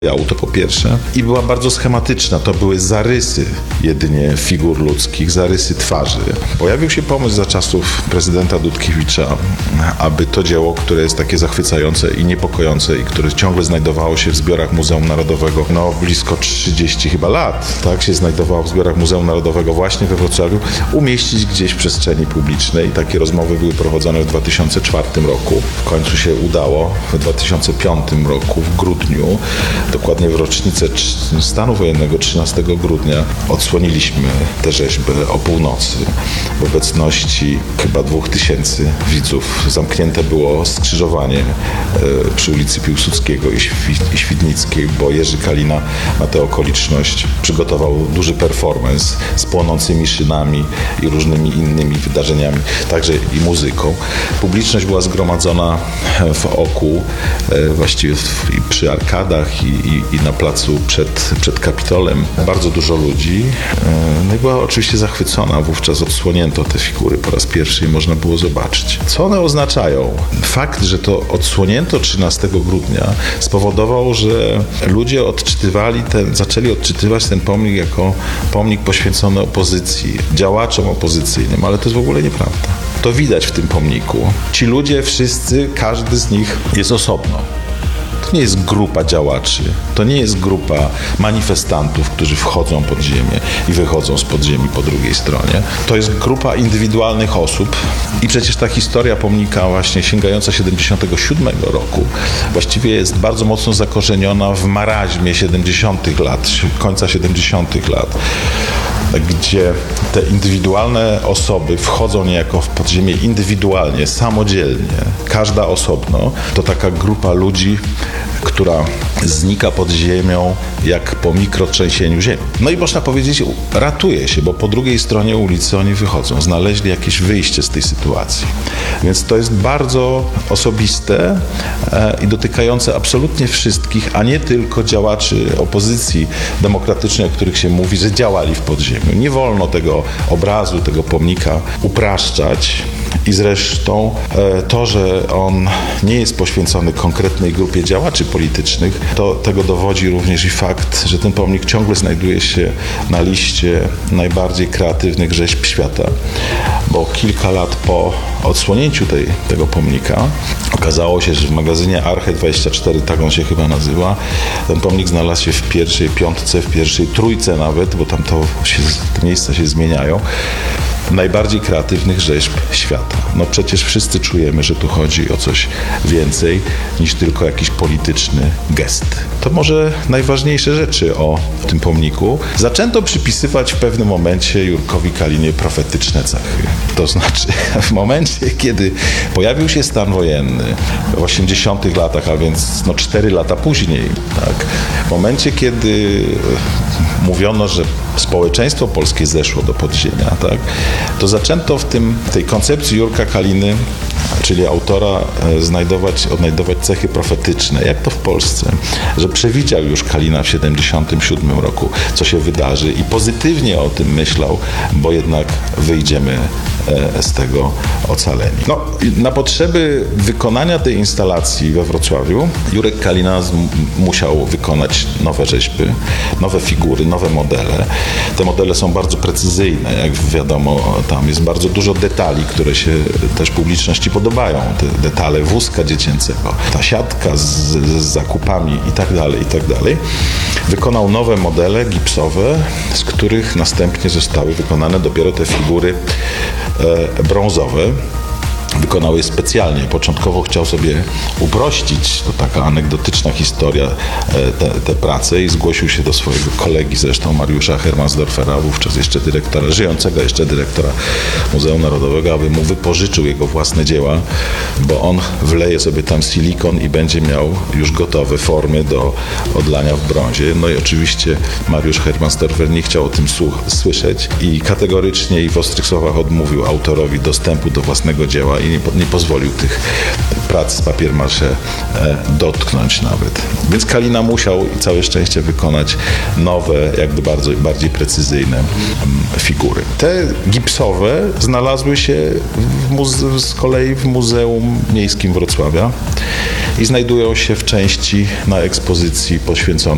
To po pierwsze. I była bardzo schematyczna. To były zarysy jedynie figur ludzkich, zarysy twarzy. Pojawił się pomysł za czasów prezydenta Dudkiewicza, aby to dzieło, które jest takie zachwycające i niepokojące i które ciągle znajdowało się w zbiorach Muzeum Narodowego, blisko 30 chyba lat, tak, się znajdowało w zbiorach Muzeum Narodowego właśnie we Wrocławiu, umieścić gdzieś w przestrzeni publicznej. Takie rozmowy były prowadzone w 2004 roku. W końcu się udało w 2005 roku, w grudniu, dokładnie w rocznicę stanu wojennego 13 grudnia odsłoniliśmy tę rzeźbę o północy w obecności chyba 2000 widzów. Zamknięte było skrzyżowanie przy ulicy Piłsudskiego i Świdnickiej, bo Jerzy Kalina na tę okoliczność przygotował duży performance z płonącymi szynami i różnymi innymi wydarzeniami, także i muzyką. Publiczność była zgromadzona w oku, właściwie przy arkadach i na placu przed Kapitolem. Bardzo dużo ludzi. No i była oczywiście zachwycona. Wówczas odsłonięto te figury po raz pierwszy i można było zobaczyć. Co one oznaczają? Fakt, że to odsłonięto 13 grudnia spowodował, że ludzie zaczęli odczytywać ten pomnik jako pomnik poświęcony opozycji, działaczom opozycyjnym, ale to jest w ogóle nieprawda. To widać w tym pomniku. Ci ludzie wszyscy, każdy z nich jest osobno. To nie jest grupa działaczy, to nie jest grupa manifestantów, którzy wchodzą pod ziemię i wychodzą z podziemi po drugiej stronie. To jest grupa indywidualnych osób i przecież ta historia pomnika właśnie sięgająca 77 roku właściwie jest bardzo mocno zakorzeniona w maraźmie 70 lat, końca 70 lat, gdzie te indywidualne osoby wchodzą niejako w podziemie indywidualnie, samodzielnie, każda osobno. To taka grupa ludzi, która znika pod ziemią jak po mikrotrzęsieniu ziemi. No i można powiedzieć, ratuje się, bo po drugiej stronie ulicy oni wychodzą, znaleźli jakieś wyjście z tej sytuacji. Więc to jest bardzo osobiste i dotykające absolutnie wszystkich, a nie tylko działaczy opozycji demokratycznej, o których się mówi, że działali w podziemiu. Nie wolno tego obrazu, tego pomnika upraszczać. I zresztą to, że on nie jest poświęcony konkretnej grupie działaczy politycznych, to tego dowodzi również i fakt, że ten pomnik ciągle znajduje się na liście najbardziej kreatywnych rzeźb świata. Bo kilka lat po odsłonięciu tego pomnika okazało się, że w magazynie Arche24, tak on się chyba nazywa, ten pomnik znalazł się w pierwszej piątce, w pierwszej trójce nawet, bo tam te miejsca się zmieniają, najbardziej kreatywnych rzeźb świata. No przecież wszyscy czujemy, że tu chodzi o coś więcej niż tylko jakiś polityczny gest. To może najważniejsze rzeczy o tym pomniku. Zaczęto przypisywać w pewnym momencie Jurkowi Kalinie profetyczne cechy. To znaczy w momencie, kiedy pojawił się stan wojenny w 80 latach, a więc 4 lata później, tak, w momencie, kiedy mówiono, że społeczeństwo polskie zeszło do podziemia, tak, to zaczęto w tej koncepcji Jurka Kaliny, czyli autora, odnajdować cechy profetyczne, jak to w Polsce, że przewidział już Kalina w 77 roku, co się wydarzy i pozytywnie o tym myślał, bo jednak wyjdziemy z tego ocaleni. Na potrzeby wykonania tej instalacji we Wrocławiu Jurek Kalina musiał wykonać nowe rzeźby, nowe figury, nowe modele. Te modele są bardzo precyzyjne, jak wiadomo, tam jest bardzo dużo detali, które się też publiczności podobają. Te detale wózka dziecięcego, ta siatka z zakupami i tak dalej. Wykonał nowe modele gipsowe, z których następnie zostały wykonane dopiero te figury brązowe. Wykonał je specjalnie. Początkowo chciał sobie uprościć, to taka anegdotyczna historia, te prace i zgłosił się do swojego kolegi, zresztą Mariusza Hermansdorfera, wówczas żyjącego jeszcze dyrektora Muzeum Narodowego, aby mu wypożyczył jego własne dzieła, bo on wleje sobie tam silikon i będzie miał już gotowe formy do odlania w brązie. No i oczywiście Mariusz Hermansdorfer nie chciał o tym słyszeć i kategorycznie i w ostrych słowach odmówił autorowi dostępu do własnego dzieła i nie pozwolił tych prac z papier-mâché dotknąć nawet. Więc Kalina musiał i całe szczęście wykonać nowe, jakby bardziej precyzyjne figury. Te gipsowe znalazły się z kolei w Muzeum Miejskim Wrocławia i znajdują się w części na ekspozycji poświęconej